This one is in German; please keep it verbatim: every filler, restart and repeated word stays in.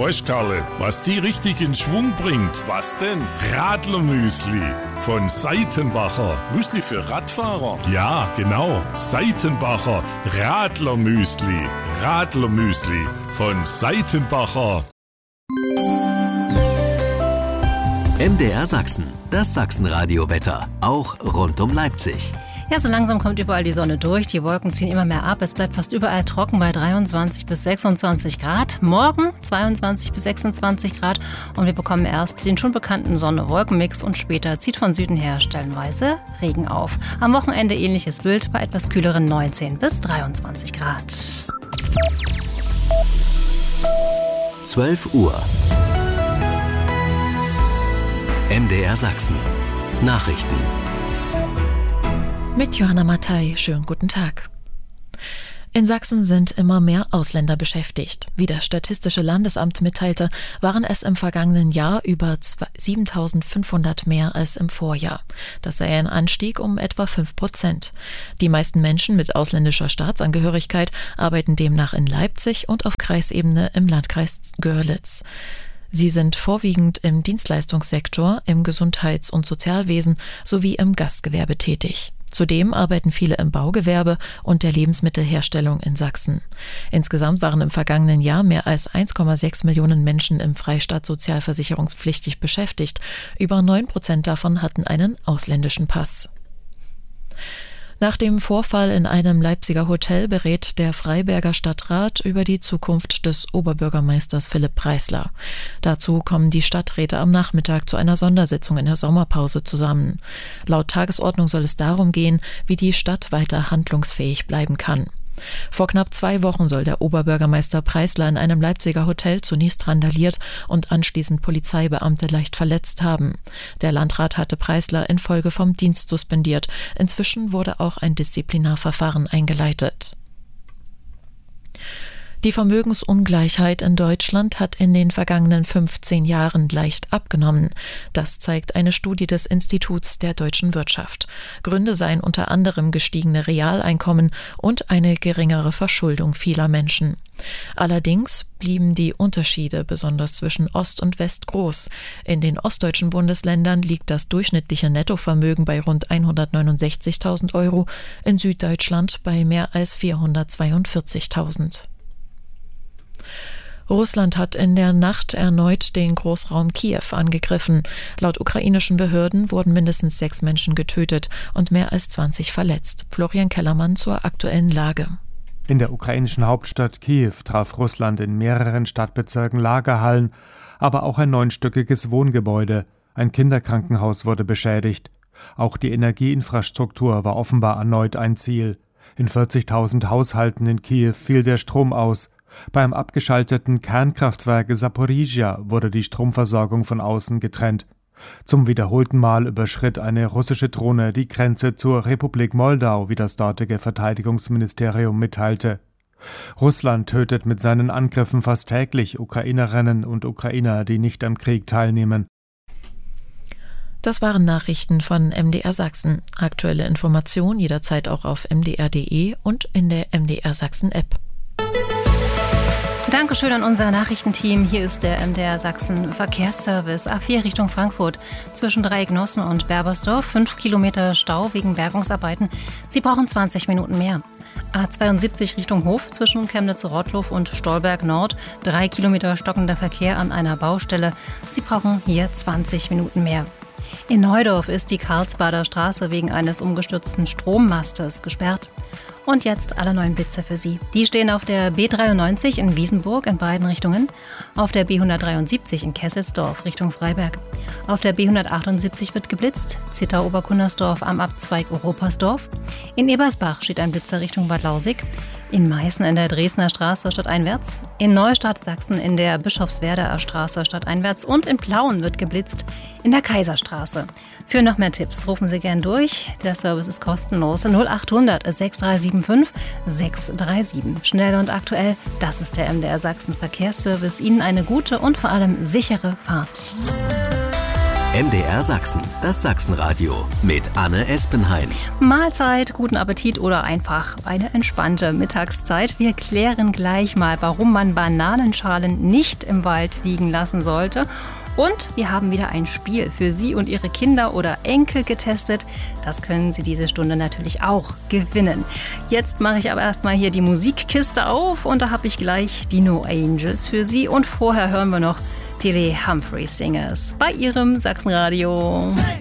Weißt, Karle, was die richtig in Schwung bringt? Was denn? Radlermüsli von Seitenbacher. Müsli für Radfahrer? Ja, genau. Seitenbacher Radlermüsli. Radlermüsli von Seitenbacher. M D R Sachsen, das Sachsenradio-Wetter, auch rund um Leipzig. Ja, so langsam kommt überall die Sonne durch. Die Wolken ziehen immer mehr ab. Es bleibt fast überall trocken bei dreiundzwanzig bis sechsundzwanzig Grad. Morgen zweiundzwanzig bis sechsundzwanzig Grad. Und wir bekommen erst den schon bekannten Sonne-Wolken-Mix. Und später zieht von Süden her stellenweise Regen auf. Am Wochenende ähnliches Bild bei etwas kühleren neunzehn bis dreiundzwanzig Grad. zwölf Uhr. M D R Sachsen. Nachrichten. Mit Johanna Mattei, schönen guten Tag. In Sachsen sind immer mehr Ausländer beschäftigt. Wie das Statistische Landesamt mitteilte, waren es im vergangenen Jahr über siebentausendfünfhundert mehr als im Vorjahr. Das sei ein Anstieg um etwa fünf Prozent. Die meisten Menschen mit ausländischer Staatsangehörigkeit arbeiten demnach in Leipzig und auf Kreisebene im Landkreis Görlitz. Sie sind vorwiegend im Dienstleistungssektor, im Gesundheits- und Sozialwesen sowie im Gastgewerbe tätig. Zudem arbeiten viele im Baugewerbe und der Lebensmittelherstellung in Sachsen. Insgesamt waren im vergangenen Jahr mehr als eins Komma sechs Millionen Menschen im Freistaat sozialversicherungspflichtig beschäftigt. Über neun Prozent davon hatten einen ausländischen Pass. Nach dem Vorfall in einem Leipziger Hotel berät der Freiberger Stadtrat über die Zukunft des Oberbürgermeisters Philipp Preisler. Dazu kommen die Stadträte am Nachmittag zu einer Sondersitzung in der Sommerpause zusammen. Laut Tagesordnung soll es darum gehen, wie die Stadt weiter handlungsfähig bleiben kann. Vor knapp zwei Wochen soll der Oberbürgermeister Preisler in einem Leipziger Hotel zunächst randaliert und anschließend Polizeibeamte leicht verletzt haben. Der Landrat hatte Preisler infolge vom Dienst suspendiert. Inzwischen wurde auch ein Disziplinarverfahren eingeleitet. Die Vermögensungleichheit in Deutschland hat in den vergangenen fünfzehn Jahren leicht abgenommen. Das zeigt eine Studie des Instituts der deutschen Wirtschaft. Gründe seien unter anderem gestiegene Realeinkommen und eine geringere Verschuldung vieler Menschen. Allerdings blieben die Unterschiede besonders zwischen Ost und West groß. In den ostdeutschen Bundesländern liegt das durchschnittliche Nettovermögen bei rund hundertneunundsechzigtausend Euro, in Süddeutschland bei mehr als vierhundertzweiundvierzigtausend. Russland hat in der Nacht erneut den Großraum Kiew angegriffen. Laut ukrainischen Behörden wurden mindestens sechs Menschen getötet und mehr als zwanzig verletzt. Florian Kellermann zur aktuellen Lage. In der ukrainischen Hauptstadt Kiew traf Russland in mehreren Stadtbezirken Lagerhallen, aber auch ein neunstöckiges Wohngebäude. Ein Kinderkrankenhaus wurde beschädigt. Auch die Energieinfrastruktur war offenbar erneut ein Ziel. In vierzigtausend Haushalten in Kiew fiel der Strom aus. Beim abgeschalteten Kernkraftwerk Saporizhia wurde die Stromversorgung von außen getrennt. Zum wiederholten Mal überschritt eine russische Drohne die Grenze zur Republik Moldau, wie das dortige Verteidigungsministerium mitteilte. Russland tötet mit seinen Angriffen fast täglich Ukrainerinnen und Ukrainer, die nicht am Krieg teilnehmen. Das waren Nachrichten von M D R Sachsen. Aktuelle Informationen jederzeit auch auf m d r punkt d e und in der M D R Sachsen App. Dankeschön an unser Nachrichtenteam. Hier ist der M D R Sachsen Verkehrsservice. A vier Richtung Frankfurt zwischen Dreiecknossen und Berbersdorf. Fünf Kilometer Stau wegen Bergungsarbeiten. Sie brauchen zwanzig Minuten mehr. A zweiundsiebzig Richtung Hof zwischen Chemnitz-Rottlow und Stolberg Nord. Drei Kilometer stockender Verkehr an einer Baustelle. Sie brauchen hier zwanzig Minuten mehr. In Neudorf ist die Karlsbader Straße wegen eines umgestürzten Strommastes gesperrt. Und jetzt alle neuen Blitze für Sie. Die stehen auf der B dreiundneunzig in Wiesenburg in beiden Richtungen, auf der B hundertdreiundsiebzig in Kesselsdorf Richtung Freiberg. Auf der B hundertachtundsiebzig wird geblitzt, Zittau-Oberkunnersdorf am Abzweig Europersdorf. In Ebersbach steht ein Blitzer Richtung Bad Lausig. In Meißen in der Dresdner Straße stadteinwärts. In Neustadt Sachsen in der Bischofswerder Straße stadteinwärts. Und in Plauen wird geblitzt in der Kaiserstraße. Für noch mehr Tipps rufen Sie gern durch. Der Service ist kostenlos. null achthundert sechs drei sieben fünf sechs drei sieben. Schnell und aktuell, das ist der M D R Sachsen Verkehrsservice. Ihnen eine gute und vor allem sichere Fahrt. M D R Sachsen, das Sachsenradio mit Anne Espenhain. Mahlzeit, guten Appetit oder einfach eine entspannte Mittagszeit. Wir klären gleich mal, warum man Bananenschalen nicht im Wald liegen lassen sollte. Und wir haben wieder ein Spiel für Sie und Ihre Kinder oder Enkel getestet. Das können Sie diese Stunde natürlich auch gewinnen. Jetzt mache ich aber erstmal hier die Musikkiste auf und da habe ich gleich die No Angels für Sie. Und vorher hören wir noch Tilly Humphrey Singers bei Ihrem Sachsenradio. Hey!